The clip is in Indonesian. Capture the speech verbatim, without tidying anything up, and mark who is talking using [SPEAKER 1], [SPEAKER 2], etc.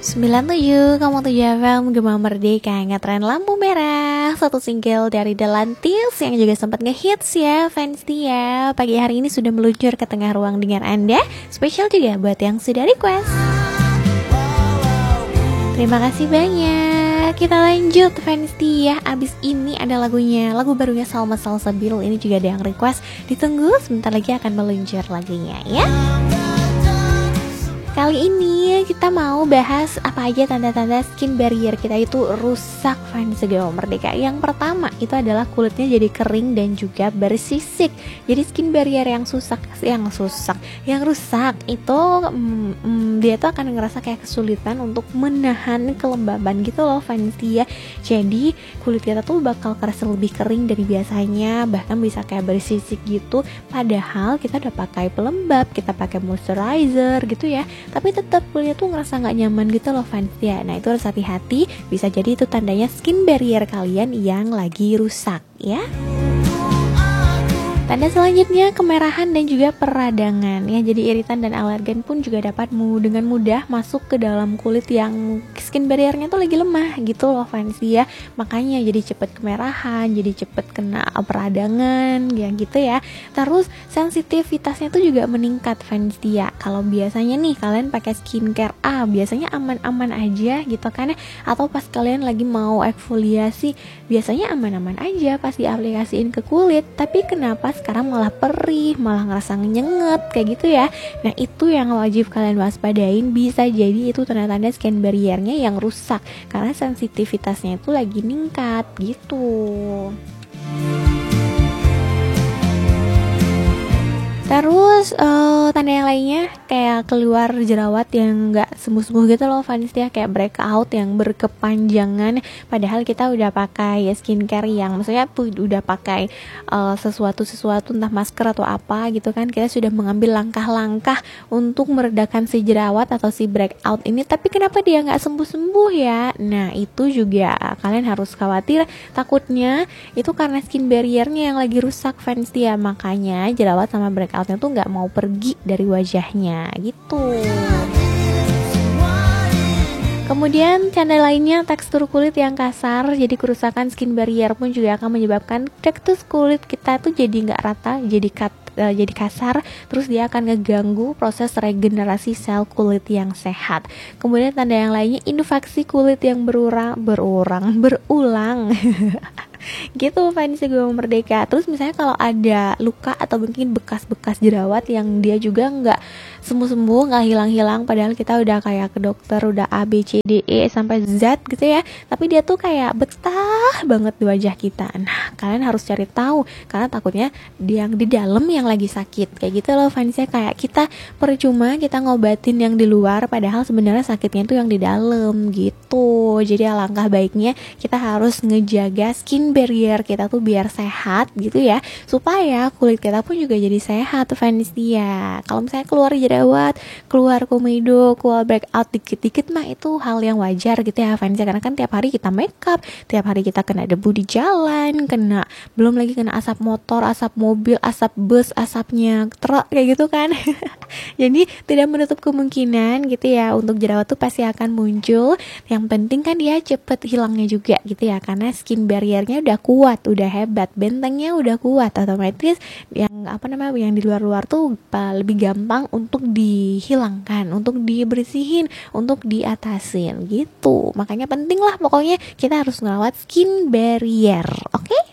[SPEAKER 1] sembilan tujuh koma tujuh F M Gema Merdeka, ngetren lampu merah. Satu single dari The Lantis yang juga sempat ngehits ya fans dia. Pagi hari ini sudah meluncur ke tengah ruang dengar Anda. Spesial juga buat yang sudah request. Terima kasih banyak. Kita lanjut fans dia. Abis ini ada lagunya, lagu barunya Salma Salsabil. Ini juga ada yang request. Ditunggu, sebentar lagi akan meluncur lagunya ya. Kali ini kita mau bahas apa aja tanda-tanda skin barrier kita itu rusak fans Gema Merdeka. Yang pertama itu adalah kulitnya jadi kering dan juga bersisik. Jadi skin barrier yang susah, yang susah, yang rusak itu mm, mm, dia tuh akan ngerasa kayak kesulitan untuk menahan kelembaban gitu loh fans dia. Jadi kulit kita tuh bakal kerasa lebih kering dari biasanya, bahkan bisa kayak bersisik gitu. Padahal kita udah pakai pelembab, kita pakai moisturizer gitu ya. Tapi tetap kulitnya tuh ngerasa nggak nyaman gitu loh fans ya. Nah itu harus hati-hati, bisa jadi itu tandanya skin barrier kalian yang lagi rusak ya. Tanda selanjutnya kemerahan dan juga peradangan ya. Jadi iritan dan alergen pun juga dapat mu dengan mudah masuk ke dalam kulit yang skin barriernya tuh lagi lemah gitu loh fans ya. Makanya jadi cepet kemerahan, jadi cepet kena peradangan ya gitu ya. Terus sensitivitasnya tuh juga meningkat fans dia. Kalau biasanya nih kalian pakai skincare A biasanya aman-aman aja gitu kan ya. Atau pas kalian lagi mau eksfoliasi biasanya aman-aman aja pas diaplikasiin ke kulit. Tapi kenapa sekarang malah perih, malah ngerasa nyenget kayak gitu ya. Nah itu yang wajib kalian waspadain. Bisa jadi itu tanda-tanda skin barriernya yang rusak karena sensitivitasnya itu lagi ningkat gitu. Terus uh, tanda yang lainnya kayak keluar jerawat yang nggak sembuh-sembuh gitu loh fans ya, kayak breakout yang berkepanjangan padahal kita udah pakai skincare yang maksudnya tuh udah pakai uh, sesuatu-sesuatu entah masker atau apa gitu kan, kita sudah mengambil langkah-langkah untuk meredakan si jerawat atau si breakout ini, tapi kenapa dia nggak sembuh-sembuh ya? Nah itu juga kalian harus khawatir, takutnya itu karena skin barriernya yang lagi rusak fans ya, makanya jerawat sama breakout outnya tuh nggak mau pergi dari wajahnya gitu. Kemudian tanda lainnya tekstur kulit yang kasar. Jadi kerusakan skin barrier pun juga akan menyebabkan tekstur kulit kita tuh jadi nggak rata, jadi kat, uh, jadi kasar. Terus dia akan ngeganggu proses regenerasi sel kulit yang sehat. Kemudian tanda yang lainnya infeksi kulit yang berurang, berurang, berulang. Gitu fans Gema Merdeka. Terus misalnya kalau ada luka atau mungkin bekas-bekas jerawat yang dia juga nggak sembuh-sembuh, nggak hilang-hilang, padahal kita udah kayak ke dokter udah A B C D E sampai Z gitu ya, tapi dia tuh kayak betah banget di wajah kita. Nah kalian harus cari tahu karena takutnya yang di dalam yang lagi sakit kayak gitu loh fansnya. Kayak kita percuma kita ngobatin yang di luar padahal sebenarnya sakitnya itu yang di dalam gitu. Jadi alangkah baiknya kita harus ngejaga skin barrier kita tuh biar sehat gitu ya, supaya kulit kita pun juga jadi sehat fans dia. Kalau misalnya keluar jerawat, keluar komedo, keluar breakout dikit-dikit mah itu hal yang wajar gitu ya fans ya, karena kan tiap hari kita makeup, tiap hari kita kena debu di jalan, kena belum lagi kena asap motor, asap mobil, asap bus, asapnya truk kayak gitu kan. Jadi tidak menutup kemungkinan gitu ya untuk jerawat tuh pasti akan muncul. Yang penting kan dia cepet hilangnya juga gitu ya, karena skin barriernya udah kuat, udah hebat, bentengnya udah kuat, otomatis yang apa namanya yang di luar-luar tuh lebih gampang untuk dihilangkan, untuk dibersihin, untuk diatasin gitu. Makanya penting lah pokoknya kita harus ngerawat skin barrier, oke? Okay?